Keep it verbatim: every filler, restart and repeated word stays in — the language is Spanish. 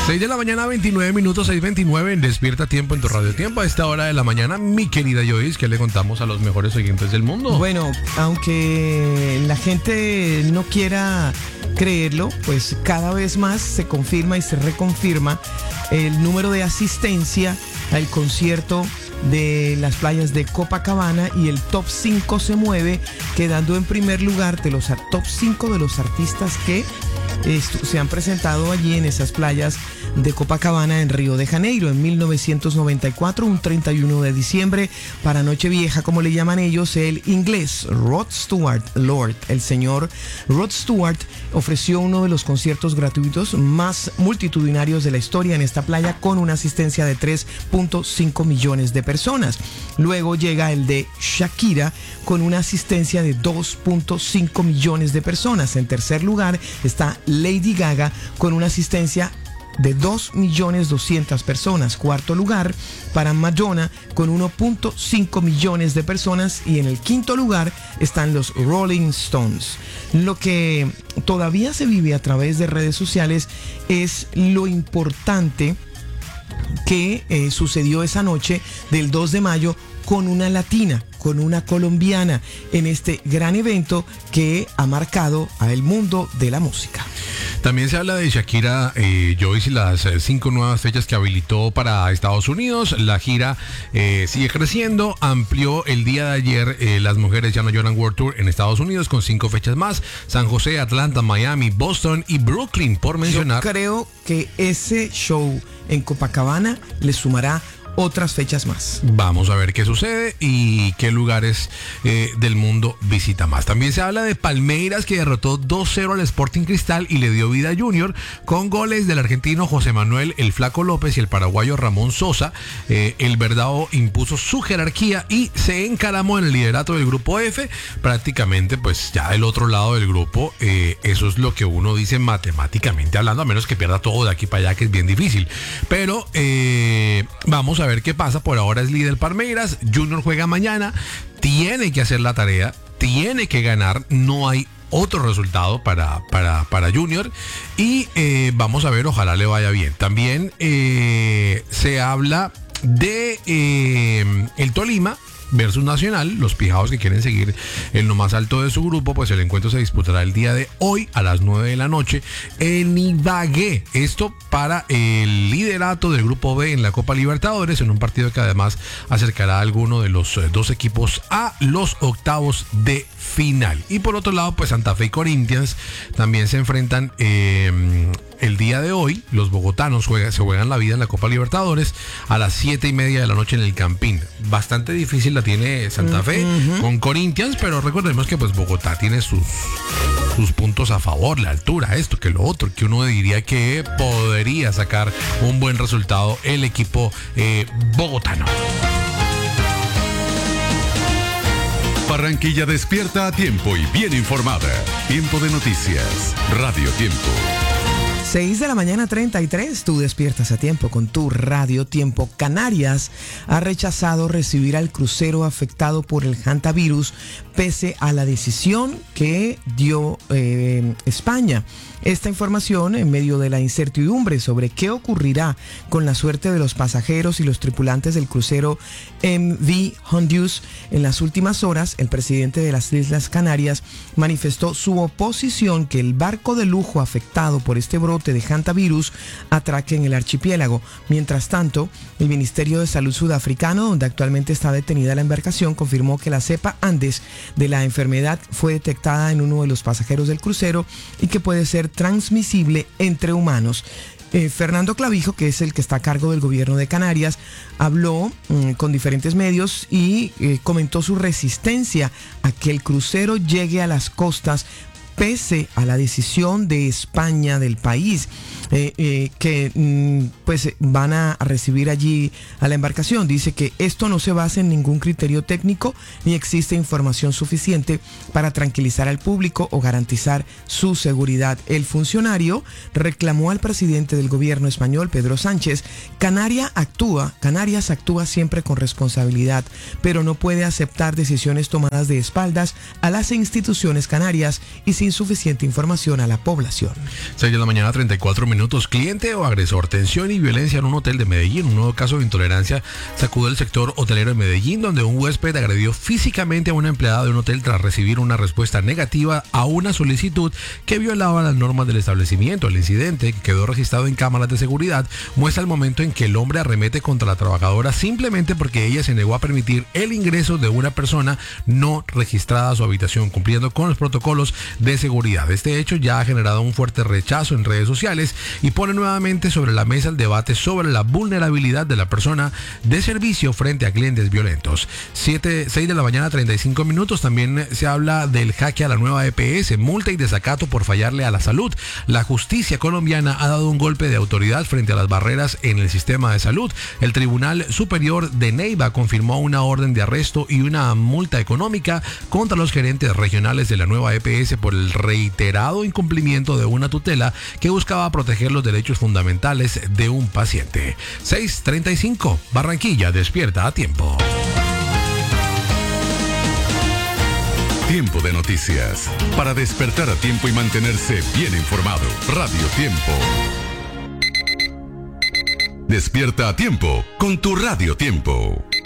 seis de la mañana, veintinueve minutos, seis veintinueve, en Despierta Tiempo en tu Radio Tiempo. A esta hora de la mañana, mi querida Joyce, ¿qué le contamos a los mejores oyentes del mundo? Bueno, aunque la gente no quiera creerlo, pues cada vez más se confirma y se reconfirma el número de asistencia al concierto de las playas de Copacabana, y el top cinco se mueve, quedando en primer lugar de los top cinco de los artistas que esto, se han presentado allí en esas playas de Copacabana en Río de Janeiro en mil novecientos noventa y cuatro, un treinta y uno de diciembre, para Nochevieja, como le llaman ellos. El inglés Rod Stewart Lord, el señor Rod Stewart, ofreció uno de los conciertos gratuitos más multitudinarios de la historia en esta playa, con una asistencia de tres punto cinco millones de personas. Luego llega el de Shakira, con una asistencia de dos punto cinco millones de personas. En tercer lugar está Lady Gaga, con una asistencia de dos millones doscientas personas. Cuarto lugar para Madonna, con uno punto cinco millones de personas. Y en el quinto lugar están los Rolling Stones. Lo que todavía se vive a través de redes sociales es lo importante que eh, sucedió esa noche del dos de mayo con una latina, con una colombiana, en este gran evento que ha marcado al mundo de la música. También se habla de Shakira, eh, Joyce, y las eh, cinco nuevas fechas que habilitó para Estados Unidos. La gira eh, sigue creciendo, amplió el día de ayer eh, Las Mujeres Ya No Lloran World Tour en Estados Unidos, con cinco fechas más: San José, Atlanta, Miami, Boston y Brooklyn, por mencionar. Yo creo que ese show en Copacabana le sumará otras fechas más. Vamos a ver qué sucede y qué lugares eh, del mundo visita más. También se habla de Palmeiras, que derrotó dos cero al Sporting Cristal y le dio vida a Junior, con goles del argentino José Manuel El Flaco López y el paraguayo Ramón Sosa. Eh, el Verdao impuso su jerarquía y se encaramó en el liderato del grupo F, prácticamente pues ya del otro lado del grupo. Eh, eso es lo que uno dice matemáticamente hablando, a menos que pierda todo de aquí para allá, que es bien difícil. Pero eh, vamos a ver qué pasa. Por ahora es líder Palmeiras. Junior juega mañana, tiene que hacer la tarea, tiene que ganar, no hay otro resultado para, para, para Junior, y eh, vamos a ver, ojalá le vaya bien. También eh, se habla de eh, el Tolima versus Nacional, los pijados que quieren seguir en lo más alto de su grupo. Pues el encuentro se disputará el día de hoy a las nueve de la noche en Ibagué. Esto para el liderato del grupo B en la Copa Libertadores, en un partido que además acercará a alguno de los eh, dos equipos a los octavos de final. Y por otro lado, pues Santa Fe y Corinthians también se enfrentan eh, el día de hoy. Los bogotanos juegan, se juegan la vida en la Copa Libertadores a las siete y media de la noche en el Campín. Bastante difícil la tiene Santa Fe uh-huh. con Corinthians, pero recordemos que pues Bogotá tiene sus, sus puntos a favor, la altura, esto que lo otro, que uno diría que podría sacar un buen resultado el equipo eh, bogotano. Barranquilla despierta a tiempo y bien informada. Tiempo de noticias. Radio Tiempo. seis de la mañana, treinta y tres, tú despiertas a tiempo con tu Radio Tiempo. Canarias ha rechazado recibir al crucero afectado por el hantavirus, pese a la decisión que dio eh, España. Esta información en medio de la incertidumbre sobre qué ocurrirá con la suerte de los pasajeros y los tripulantes del crucero M V Honduras. En las últimas horas, el presidente de las Islas Canarias manifestó su oposición que el barco de lujo afectado por este brote de hantavirus atraque en el archipiélago. Mientras tanto, el Ministerio de Salud sudafricano, donde actualmente está detenida la embarcación, confirmó que la cepa Andes de la enfermedad fue detectada en uno de los pasajeros del crucero y que puede ser transmisible entre humanos. Eh, Fernando Clavijo, que es el que está a cargo del gobierno de Canarias, habló mm, con diferentes medios y eh, comentó su resistencia a que el crucero llegue a las costas pese a la decisión de España, del país, eh, eh, que mm, pues van a recibir allí a la embarcación. Dice que esto no se basa en ningún criterio técnico ni existe información suficiente para tranquilizar al público o garantizar su seguridad. El funcionario reclamó al presidente del gobierno español, Pedro Sánchez: Canarias actúa, Canarias actúa siempre con responsabilidad, pero no puede aceptar decisiones tomadas de espaldas a las instituciones canarias y sin insuficiente información a la población. seis de la mañana, treinta y cuatro minutos. Cliente o agresor, tensión y violencia en un hotel de Medellín. Un nuevo caso de intolerancia sacude el sector hotelero de Medellín, donde un huésped agredió físicamente a una empleada de un hotel tras recibir una respuesta negativa a una solicitud que violaba las normas del establecimiento. El incidente, que quedó registrado en cámaras de seguridad, muestra el momento en que el hombre arremete contra la trabajadora simplemente porque ella se negó a permitir el ingreso de una persona no registrada a su habitación, cumpliendo con los protocolos de seguridad. Este hecho ya ha generado un fuerte rechazo en redes sociales y pone nuevamente sobre la mesa el debate sobre la vulnerabilidad de la persona de servicio frente a clientes violentos. siete, seis de la mañana, treinta y cinco minutos. También se habla del jaque a la nueva E P S, multa y desacato por fallarle a la salud. La justicia colombiana ha dado un golpe de autoridad frente a las barreras en el sistema de salud. El Tribunal Superior de Neiva confirmó una orden de arresto y una multa económica contra los gerentes regionales de la nueva E P S por el reiterado incumplimiento de una tutela que buscaba proteger los derechos fundamentales de un paciente. seis treinta y cinco, Barranquilla despierta a tiempo. Tiempo de noticias. Para despertar a tiempo y mantenerse bien informado. Radio Tiempo. Despierta a tiempo con tu Radio Tiempo.